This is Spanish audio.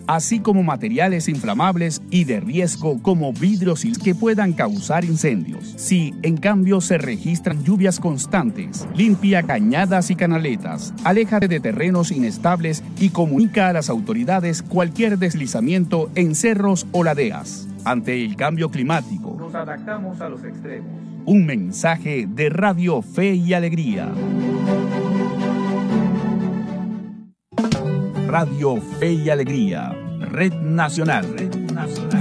así como materiales inflamables y de riesgo como vidrios que puedan causar incendios. Si, en cambio, se registran lluvias constantes, limpia cañadas y canaletas, aléjate de terrenos inestables y comunica a las autoridades cualquier deslizamiento en cerros o laderas. Ante el cambio climático, nos adaptamos a los extremos. Un mensaje de Radio Fe y Alegría. Radio Fe y Alegría, Red Nacional.